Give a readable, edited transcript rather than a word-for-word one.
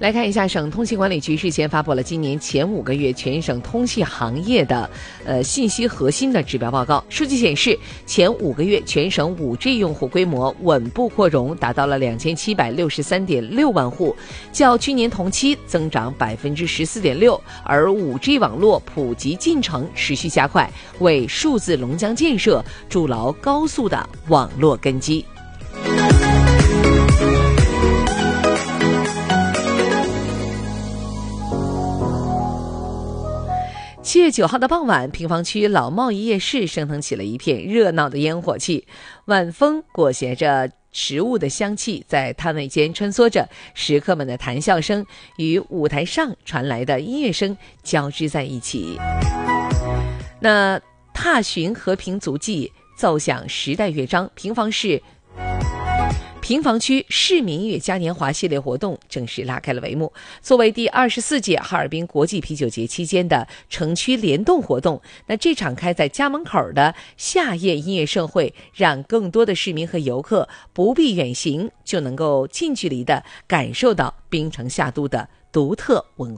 来看一下，省通信管理局日前发布了今年前5个月全省通信行业的信息核心的指标报告。数据显示，前5个月全省 5G 用户规模稳步扩容，达到了2763.6万户，较去年同期增长 14.6%， 而 5G 网络普及进程持续加快，为数字龙江建设筑牢高速的网络根基。7月9号的傍晚，平房区老贸易夜市升腾起了一片热闹的烟火气，晚风裹挟着食物的香气在摊位间穿梭着，食客们的谈笑声与舞台上传来的音乐声交织在一起。那踏寻和平足迹，奏响时代乐章，平房区市民音乐嘉年华系列活动正式拉开了帷幕。作为第24届哈尔滨国际啤酒节期间的城区联动活动，那这场开在家门口的夏夜音乐盛会，让更多的市民和游客不必远行，就能够近距离地感受到槟城夏都的独特文